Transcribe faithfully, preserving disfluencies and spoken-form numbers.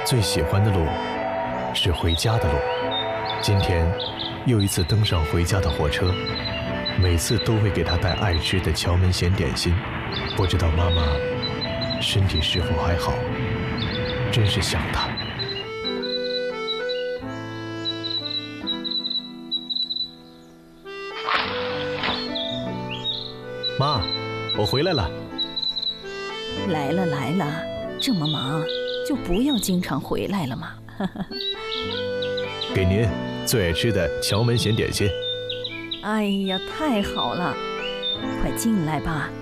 最喜欢的路是回家的路。今天又一次登上回家的火车，每次都会给他带爱吃的荞焖咸点心。不知道妈妈身体是否还好，真是想她。妈，我回来了。 来了来了，这么忙就不要经常回来了嘛。 给您最爱吃的荞焖咸点心。 哎呀，太好了，快进来吧。